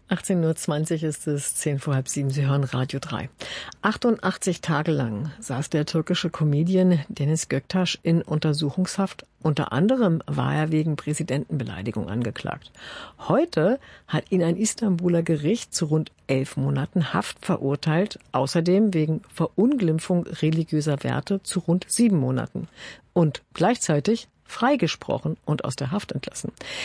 18:20 Uhr ist es, 6:10 vor halb sieben. Sie hören Radio 3. 88 Tage lang saß der türkische Comedian Deniz Göktaş in Untersuchungshaft. Unter anderem war er wegen Präsidentenbeleidigung angeklagt. Heute hat ihn ein Istanbuler Gericht zu rund 11 Monaten Haft verurteilt. Außerdem wegen Verunglimpfung religiöser Werte zu rund 7 Monaten. Und gleichzeitig freigesprochen und aus der Haft entlassen.